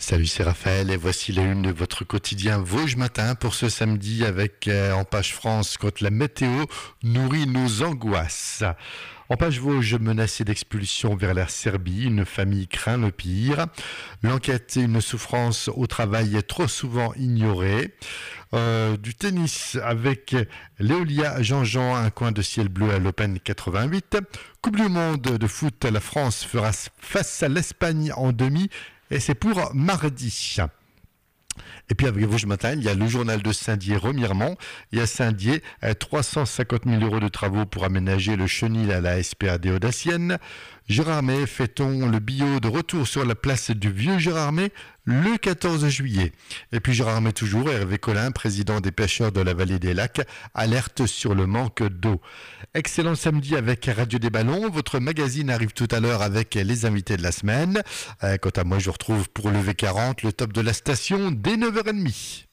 Salut, c'est Raphaël et voici la une de votre quotidien Vosges Matin pour ce samedi avec en page France quand la météo nourrit nos angoisses. En page Vosges, menacée d'expulsion vers la Serbie, une famille craint le pire. L'enquête, une souffrance au travail trop souvent ignorée. Du tennis avec Léolia Jean-Jean, un coin de ciel bleu à l'Open 88. Coupe du monde de foot, la France fera face à l'Espagne en demi. Et c'est pour mardi. Et puis avec vous ce matin, il y a le journal de Saint-Dié-Remiremont. Il y a Saint-Dié, 350 000 euros de travaux pour aménager le chenil à la SPAD Audacienne. Gérardmer, fêtons le bio de retour sur la place du Vieux Gérardmer le 14 juillet. Et puis Gérardmer toujours, Hervé Collin, président des pêcheurs de la vallée des Lacs, alerte sur le manque d'eau. Excellent samedi avec Radio des Ballons. Votre magazine arrive tout à l'heure avec les invités de la semaine. Quant à moi, je vous retrouve pour le V40, le top de la station, dès 9h30.